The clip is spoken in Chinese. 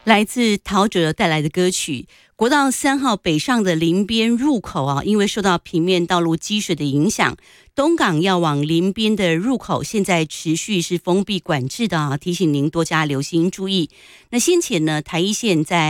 来自陶喆带来的歌曲。国道3号北上的林边入口啊，因为受到平面道路积水的影响，东港要往林边的入口现在持续是封闭管制的啊，提醒您多加留心注意。那先前呢，台一线在